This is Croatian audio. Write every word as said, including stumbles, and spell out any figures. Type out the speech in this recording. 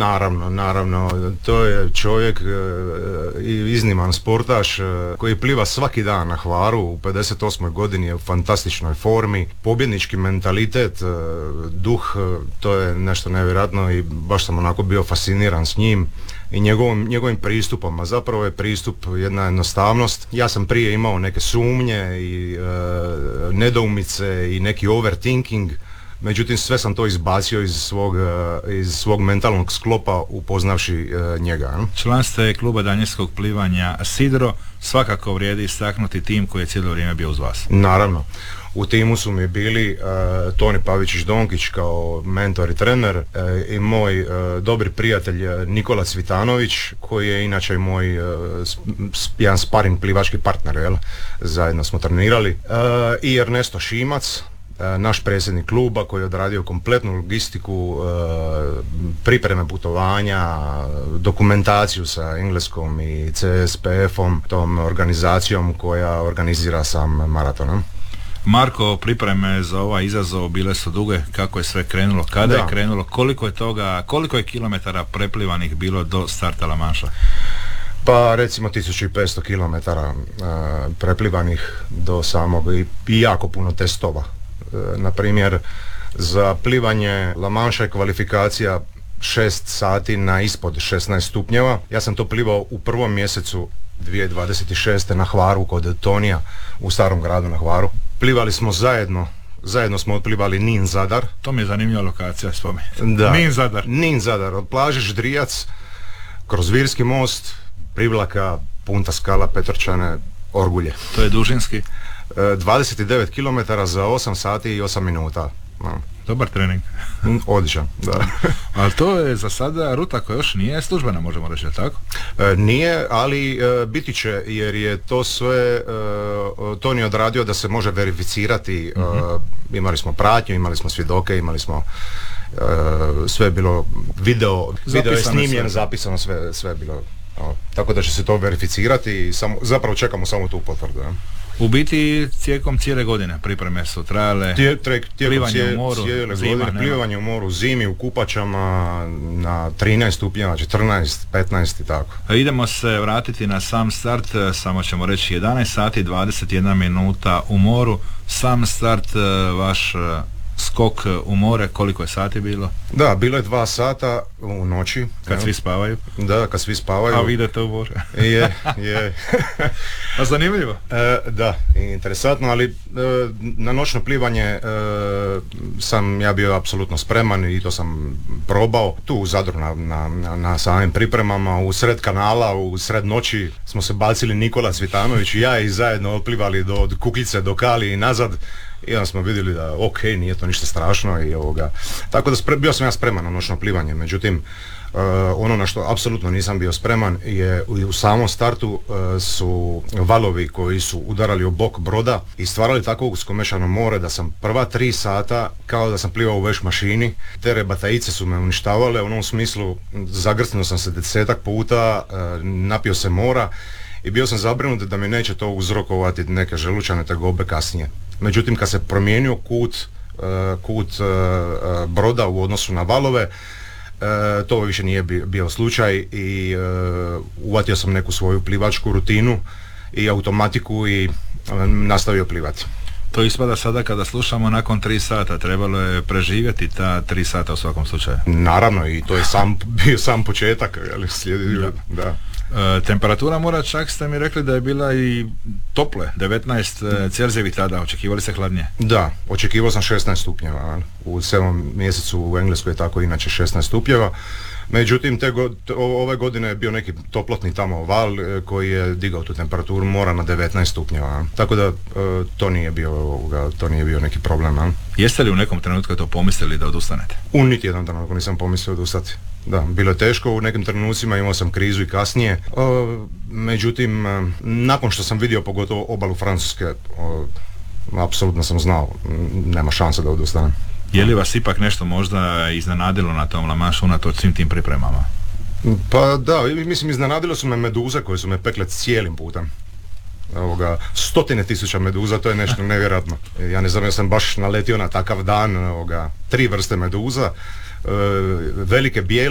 Naravno, naravno, to je čovjek e, izniman sportaš e, koji pliva svaki dan na Hvaru, u pedeset osmoj godini je u fantastičnoj formi, pobjednički mentalitet, e, duh, e, to je nešto nevjerojatno i baš sam onako bio fasciniran s njim i njegovim, njegovim pristupom, a zapravo je pristup jedna jednostavnost. Ja sam prije imao neke sumnje i e, nedoumice i neki overthinking, međutim sve sam to izbacio iz svog, iz svog mentalnog sklopa upoznavši e, njega. Član ste kluba daljinskog plivanja Sidro, svakako vrijedi istaknuti tim koji je cijelo vrijeme bio uz vas. Naravno. U timu su mi bili uh, Toni Pavičić-Donkić kao mentor i trener uh, i moj uh, dobri prijatelj Nikola Cvitanović koji je inače moj uh, sp- jedan sparing plivački partner, jel? Zajedno smo trenirali, uh, i Ernesto Šimac, naš predsjednik kluba koji je odradio kompletnu logistiku, pripreme putovanja, dokumentaciju sa Engleskom i C S P F-om, tom organizacijom koja organizira sam maraton. Marko, pripreme za ovaj izazov bile su duge, kako je sve krenulo, kada Da. je krenulo, koliko je toga, koliko je kilometara preplivanih bilo do starta La Manša? Pa recimo tisuću petsto kilometara uh, preplivanih do samog i, i jako puno testova. Na primjer, za plivanje La Manša je kvalifikacija šest sati na ispod šesnaest stupnjeva. Ja sam to plivao u prvom mjesecu dvije tisuće dvadeset šeste na Hvaru kod Tonija u Starom gradu na Hvaru. Plivali smo zajedno, zajedno smo otplivali Nin Zadar. To mi je zanimljiva lokacija, spomenite. Da. Nin Zadar. Nin Zadar, od plaže Ždrijac, kroz Virski most, Privlaka, Punta Skala, Petrčane, Orgulje. To je dužinski? dvadeset devet kilometara za osam sati i osam minuta. No. Dobar trening. Odličan, da. Ali to je za sada ruta koja još nije službena, možemo reći, tako? E, nije, ali e, biti će, jer je to sve e, Toni odradio da se može verificirati. Mm-hmm. E, imali smo pratnju, imali smo svjedoke, imali smo e, sve je bilo video, video je snimljen, zapisano, sve, sve je bilo. No, tako da će se to verificirati i samo, zapravo čekamo samo tu potvrdu. Ne? U biti tijekom cijele godine pripreme su trajale. Tije, trek, plivanje cije, u moru, cijele zima, godine, plivanje u moru, zimi, u kupačama na trinaest stupnjeva, četrnaest, petnaest i tako. Idemo se vratiti na sam start, samo ćemo reći jedanaest sati dvadeset jedna minuta u moru. Sam start, vaš skok u more, koliko je sati bilo? Da, bilo je dva sata u noći. Kad evo. Svi spavaju? Da, kad svi spavaju. A vidite u more? Je, je. A zanimljivo? E, da, interesantno, ali e, na noćno plivanje e, sam ja bio apsolutno spreman i to sam probao. Tu u Zadru na, na, na, na samim pripremama, u sred kanala, u sred noći smo se bacili Nikola Cvitanović i ja i zajedno otplivali do, od Kukljice do Kali i nazad. I onda smo vidjeli da ok, nije to ništa strašno i ovoga. Tako da spre, bio sam ja spreman na noćno plivanje, međutim uh, ono na što apsolutno nisam bio spreman je u, u samom startu uh, su valovi koji su udarali o bok broda i stvarali tako uskomešano more da sam prva tri sata kao da sam plivao u veš mašini. Te rebatajice su me uništavale u onom smislu, zagrcnuo sam se desetak puta, uh, napio se mora i bio sam zabrinut da mi neće to uzrokovati neke želučane tegobe kasnije. Međutim, kad se promijenio kut, uh, kut uh, broda u odnosu na valove, uh, to više nije bio slučaj i uh, uvatio sam neku svoju plivačku rutinu i automatiku i uh, nastavio plivati. To ispada sada kada slušamo nakon tri sata, trebalo je preživjeti ta tri sata u svakom slučaju. Naravno, i to je sam, bio sam početak, ali slijedi, da. da. E, temperatura mora, čak ste mi rekli da je bila i tople, devetnaest Celzijevih tada, očekivali se hladnije? Da, očekivao sam šesnaest stupnjeva, u sedmom mjesecu u Engleskoj je tako inače šesnaest stupnjeva. Međutim, te go, ove godine je bio neki toplotni tamo val e, koji je digao tu temperaturu mora na devetnaest stupnjeva. Tako da e, to nije bio ovoga, to nije bio neki problem. A? Jeste li u nekom trenutku to pomislili da odustanete? U niti jedan trenutku nisam pomislio odustati. Da, bilo je teško u nekim trenucima, imao sam krizu i kasnije. E, međutim, e, nakon što sam vidio pogotovo obalu Francuske, e, apsolutno sam znao, nema šanse da odustanem. Je li vas ipak nešto možda iznenadilo na tom La Manšu unatoč svim tim pripremama? Pa da, mislim iznenadilo su me meduze koje su me pekle cijelim putem. Ovoga, stotine tisuća meduza, to je nešto nevjerojatno. Ja ne znam, ja sam baš naletio na takav dan, ovoga, tri vrste meduza, e, velike bijele